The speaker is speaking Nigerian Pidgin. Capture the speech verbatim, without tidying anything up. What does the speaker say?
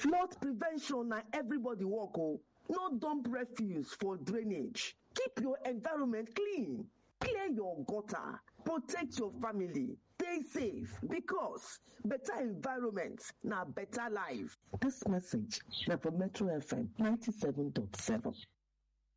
Flood prevention na everybody work o. No dump refuse for drainage. Keep your environment clean. Clear your gutter. Protect your family. Stay safe because better environment na better life. This message na from Metro F M ninety-seven point seven.